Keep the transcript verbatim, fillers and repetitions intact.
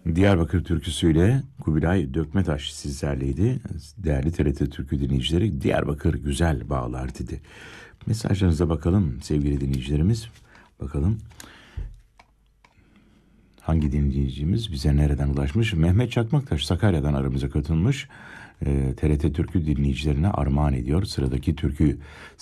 Diyarbakır türküsüyle Kubilay Dökmetaş sizlerleydi. Değerli T R T Türkü dinleyicileri, Diyarbakır güzel bağlar dedi. Mesajlarınıza bakalım sevgili dinleyicilerimiz. Bakalım hangi dinleyicimiz bize nereden ulaşmış? Mehmet Çakmaktaş Sakarya'dan aramıza katılmış. E, T R T Türkü dinleyicilerine armağan ediyor sıradaki türküyü.